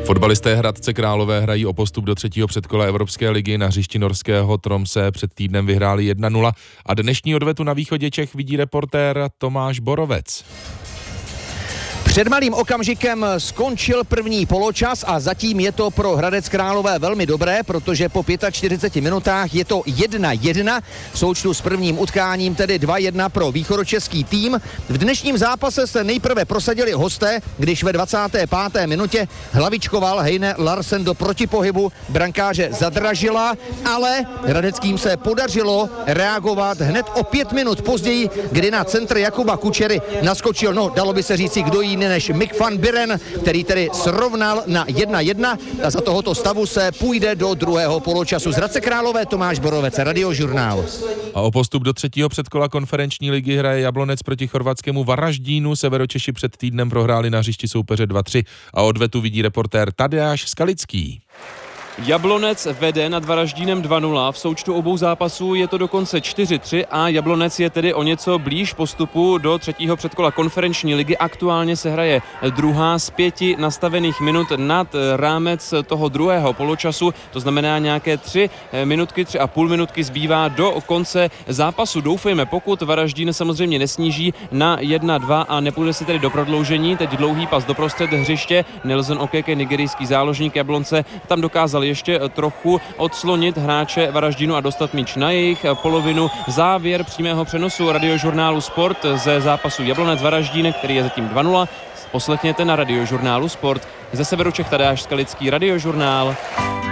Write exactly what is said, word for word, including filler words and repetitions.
Fotbalisté Hradce Králové hrají o postup do třetího předkola Evropské ligy. Na hřišti norského Tromsø před týdnem vyhráli jedna nula a dnešní odvetu na východě Čech vidí reportér Tomáš Borovec. Před malým okamžikem skončil první poločas a zatím je to pro Hradec Králové velmi dobré, protože po čtyřiceti pěti minutách je to jedna jedna. V součtu s prvním utkáním tedy dva jedna pro východočeský tým. V dnešním zápase se nejprve prosadili hosté, když ve dvacáté páté minutě hlavičkoval Heine Larsen do protipohybu brankáře Zadražila, ale hradeckým se podařilo reagovat hned o pět minut později, kdy na centr Jakuba Kučery naskočil, no dalo by se říci, kdo jiný než Mick van Buren, který tedy srovnal na jedna jedna a za tohoto stavu se půjde do druhého poločasu. Z Hradce Králové Tomáš Borovec, Radiožurnál. A o postup do třetího předkola konferenční ligy hraje Jablonec proti chorvatskému Varaždínu. Severočeši před týdnem prohráli na hřišti soupeře dva tři a odvetu vidí reportér Tadeáš Skalický. Jablonec vede nad Varaždínem dva nula, v součtu obou zápasů je to dokonce čtyři tři a Jablonec je tedy o něco blíž postupu do třetího předkola konferenční ligy. Aktuálně se hraje druhá z pěti nastavených minut nad rámec toho druhého poločasu, to znamená nějaké tři minutky, tři a půl minutky zbývá do konce zápasu. Doufejme, pokud Varaždín samozřejmě nesníží na jedna dva a nepůjde si tedy do prodloužení. Teď dlouhý pas doprostřed hřiště, Nelson Okeke, nigerijský záložník Jablonce, tam dokázal ještě trochu odslonit hráče Varaždínu a dostat míč na jejich polovinu. Závěr přímého přenosu Radiožurnálu Sport ze zápasu Jablonec Varaždín, který je zatím dva nula, poslechněte na Radiožurnálu Sport. Ze severu Čech Tadeáš Skalický, Radiožurnál.